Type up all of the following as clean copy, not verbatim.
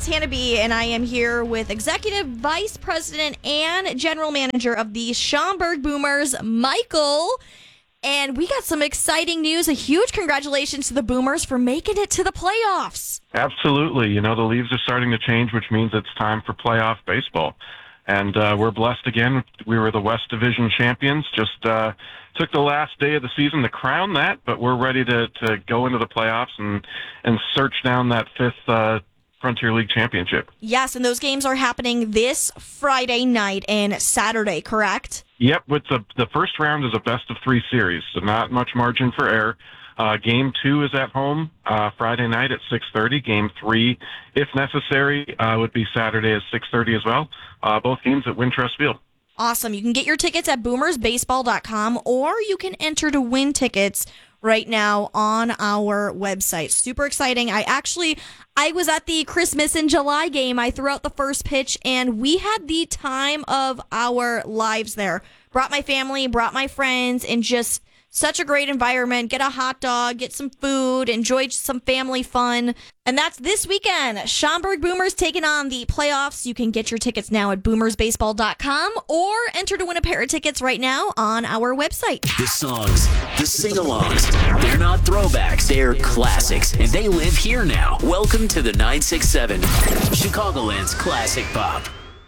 it's Hannah B., and I am here with Executive Vice President and General Manager of the Schaumburg Boomers, Michael. And we got some exciting news. A huge congratulations to the Boomers for making it to the playoffs. Absolutely. You know, the leaves are starting to change, which means it's time for playoff baseball. And we're blessed again. We were the West Division champions. Just took the last day of the season to crown that, but we're ready to go into the playoffs and search down that fifth Frontier League championship. Yes, and those games are happening this Friday night and Saturday, correct? Yep, with the first round is a best-of-3 series, so not much margin for error. Game 2 is at home Friday night at 6:30. Game 3, if necessary, would be Saturday at 6:30 as well. Both games at Wintrust Field. Awesome. You can get your tickets at boomersbaseball.com, or you can enter to win tickets right now on our website. Super exciting. I was at the Christmas in July game. I threw out the first pitch, and we had the time of our lives there. Brought my family, brought my friends, and just such a great environment. Get a hot dog, get some food, enjoy some family fun. And that's this weekend. Schaumburg Boomers taking on the playoffs. You can get your tickets now at boomersbaseball.com or enter to win a pair of tickets right now on our website. The songs, the sing-alongs, they're not throwbacks, they're classics, and they live here now. Welcome to the 967, Chicagoland's Classic Pop.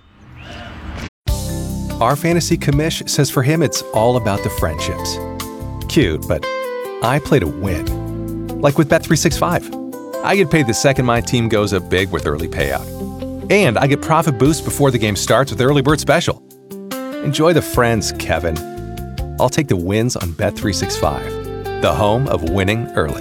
Our fantasy commish says for him it's all about the friendships. Cute, but I play to win. Like with Bet365. I get paid the second my team goes up big with early payout. And I get profit boost before the game starts with Early Bird Special. Enjoy the friends, Kevin. I'll take the wins on Bet365, the home of winning early.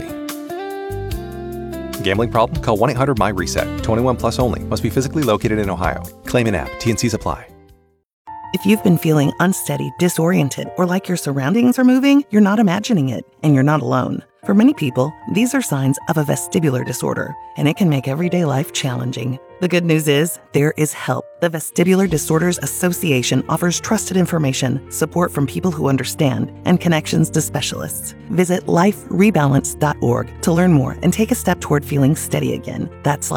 Gambling problem? Call 1-800-MY-RESET. 21 plus only. Must be physically located in Ohio. Claim in app. T&Cs apply. If you've been feeling unsteady, disoriented, or like your surroundings are moving, you're not imagining it, and you're not alone. For many people, these are signs of a vestibular disorder, and it can make everyday life challenging. The good news is, there is help. The Vestibular Disorders Association offers trusted information, support from people who understand, and connections to specialists. Visit liferebalance.org to learn more and take a step toward feeling steady again. That's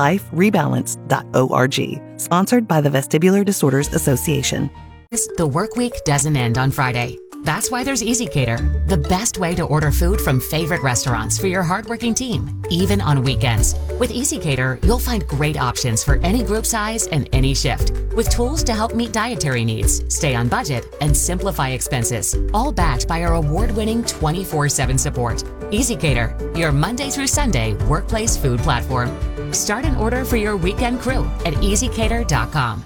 liferebalance.org. Sponsored by the Vestibular Disorders Association. The work week doesn't end on Friday. That's why there's EasyCater, the best way to order food from favorite restaurants for your hardworking team, even on weekends. With EasyCater, you'll find great options for any group size and any shift, with tools to help meet dietary needs, stay on budget, and simplify expenses, all backed by our award-winning 24/7 support. EasyCater, your Monday through Sunday workplace food platform. Start an order for your weekend crew at easycater.com.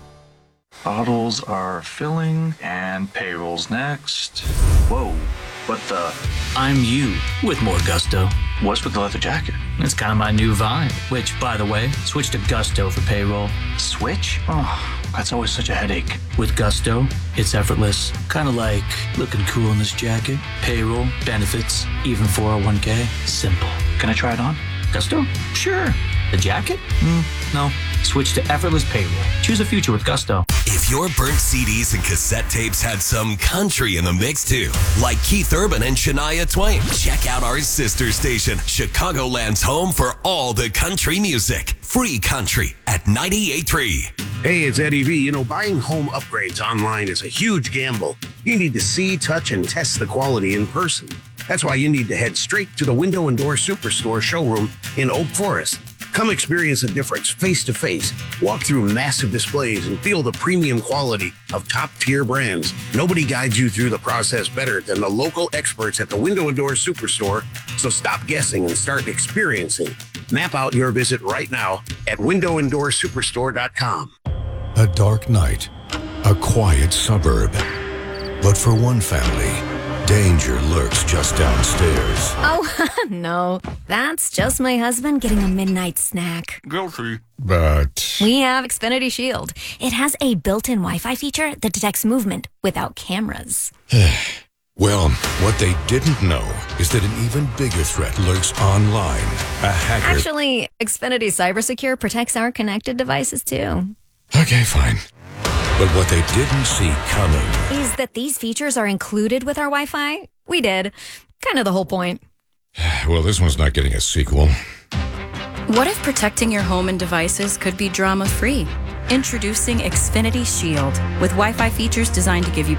Bottles are filling and payroll's next. Whoa, what the? I'm you with more gusto. What's with the leather jacket? It's kind of my new vibe, which, by the way, switch to Gusto for payroll. Switch? Oh, that's always such a headache. With Gusto, it's effortless. Kind of like looking cool in this jacket. Payroll, benefits, even 401k. Simple. Can I try it on? Gusto? Sure. The jacket? No. Switch to effortless payroll. Choose a future with Gusto. If your burnt CDs and cassette tapes had some country in the mix too, like Keith Urban and Shania Twain, check out our sister station, Chicagoland's home for all the country music. Free country at 98.3. Hey, it's Eddie V. You know, buying home upgrades online is a huge gamble. You need to see, touch, and test the quality in person. That's why you need to head straight to the Window and Door Superstore showroom in Oak Forest. Come experience the difference face-to-face. Walk through massive displays and feel the premium quality of top-tier brands. Nobody guides you through the process better than the local experts at the Window and Door Superstore, so stop guessing and start experiencing. Map out your visit right now at windowanddoorsuperstore.com. A dark night, a quiet suburb. But for one family, danger lurks just downstairs. Oh, no. That's just my husband getting a midnight snack. Guilty. But We have Xfinity Shield. It has a built-in Wi-Fi feature that detects movement without cameras. well, what they didn't know is that an even bigger threat lurks online. A hacker. Actually, Xfinity CyberSecure protects our connected devices, too. Okay, fine. But what they didn't see coming is that these features are included with our Wi-Fi. We did. Kind of the whole point. Well, this one's not getting a sequel. What if protecting your home and devices could be drama-free? Introducing Xfinity Shield with Wi-Fi features designed to give you